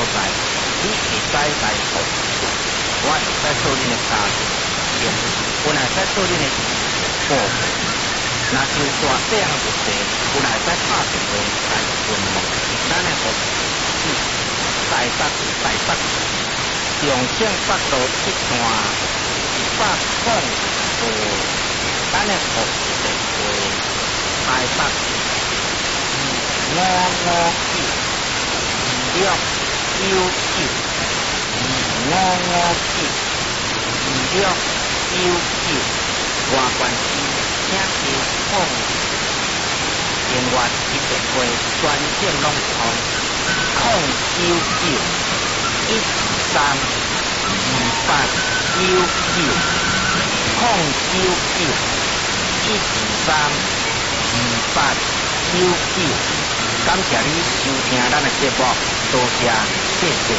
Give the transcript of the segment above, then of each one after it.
在，你会使来服侍，我会使做恁的家庭，我会使做恁的父母。若就大这样问题，有来使拍电话来询问，咱的服侍台北中正北路1段105号，咱的服侍电话台北5592699外关市请记控电话一电话专线拢099-123-2899，099-123-2899。感谢你收听咱的节目，多谢，谢谢。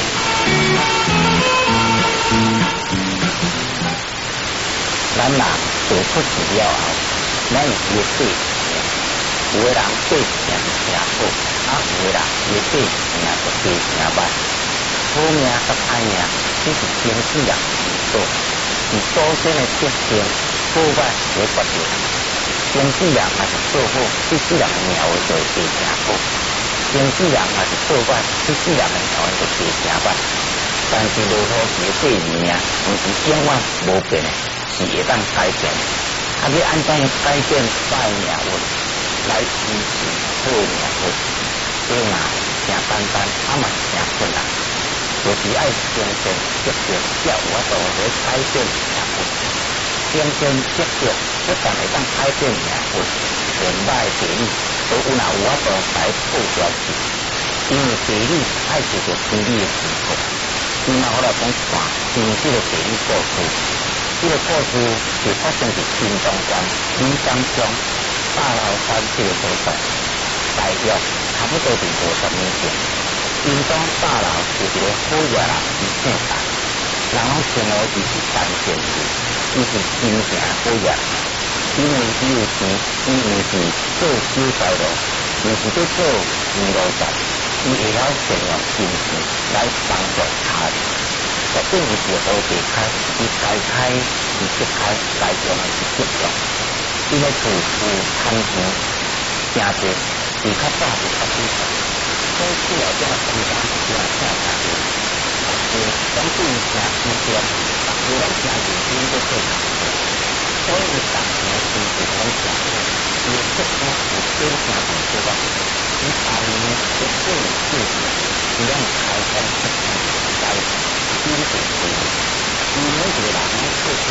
咱人做出事了后，咱有个对命，有的人对命正好，有的人伊对命就非常歹。好命甲歹命，只是前世人所做，是祖先的德行好歹所决定。前世人若是做好，这世人的命运就会非常好；前世人若是做歹，这世人的命运就非常歹。但是落土时的对命，毋是永远无变的，是会当改变。要安怎样改变歹命运，来支持好命运？这嘛真简单，嘛是真困难。就是爱精神积极，才有法度来改变命运。精神积极，不但会当改变命运，连歹地理都有法度来破掉去。因为地理爱受到天理的支配。今嘛我来讲一段真实的地理故事。这个故事是发生在新庄县李岗乡大老山这个所在，大约差不多是50年前。新庄大老是一个好野人，伊姓陈，人拢称呼伊是陈先生，伊是真正好野人。因为伊有钱，伊毋是做小财路，毋是在做牛肉站，伊会晓善用金钱来帮助他人。绝对毋是乌白开，伊该开是即开，该用的是即用。伊个厝有贪钱，诚济，伊较早是较少。所以厝内底空间是真正诚多，总对诚新鲜，有拢诚认真在做工作。所以伊工钱是拢诚多，伊个出款有变成很多啊。伊下面有过年过节，伊拢开放出款来。金钱贵，伊每一个人拢做出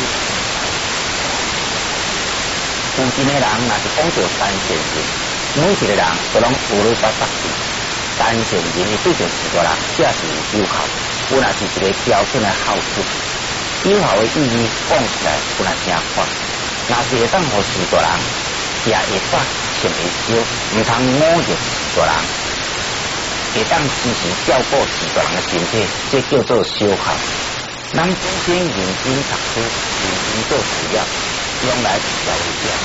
有钱的人，若是讲到单身人，每一个人都拢乌里巴巴去。单身人伊对着许多人，这是有效，有若是一个标准的好处。有效的意义讲起来，有若真宽。若是会当互许多人食会饱，穿会少，毋通侮辱许多人。会当时时照顾许多人的身体，这叫做修行。人本身认真读书，认真做事业，用来消费者